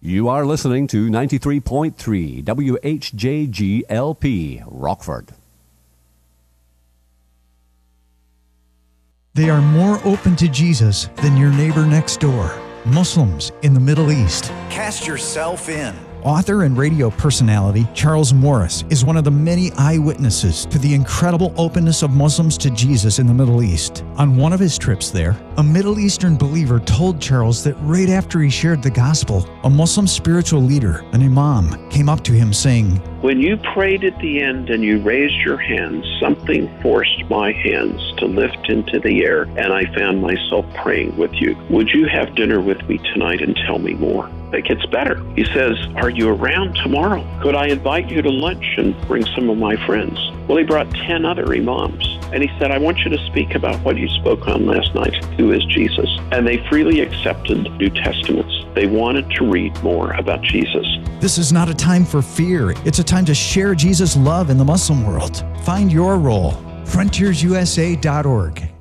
You are listening to 93.3 WHJGLP, Rockford. They are more open to Jesus than your neighbor next door. Muslims in the Middle East. Cast yourself in. Author and radio personality Charles Morris is one of the many eyewitnesses to the incredible openness of Muslims to Jesus in the Middle East. On one of his trips there, a Middle Eastern believer told Charles that right after he shared the gospel, a Muslim spiritual leader, an imam, came up to him saying, "When you prayed at the end and you raised your hands, something forced my hands to lift into the air, and I found myself praying with you. Would you have dinner with me tonight and tell me more?" It gets better. He says, "Are you around tomorrow? Could I invite you to lunch and bring some of my friends?" Well, he brought 10 other imams. And he said, "I want you to speak about what you spoke on last night. Who is Jesus?" And they freely accepted New Testaments. They wanted to read more about Jesus. This is not a time for fear. It's a time to share Jesus' love in the Muslim world. Find your role. FrontiersUSA.org.